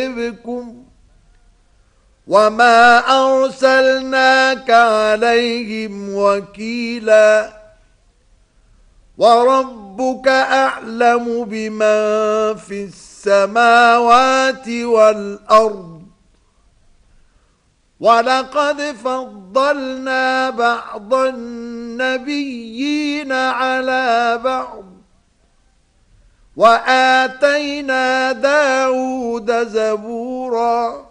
بكم وما أرسلناك عليهم وكيلا وربك أعلم بمن في السماوات والأرض ولقد فضلنا بعض النبيين على بعض وآتينا داود زبورا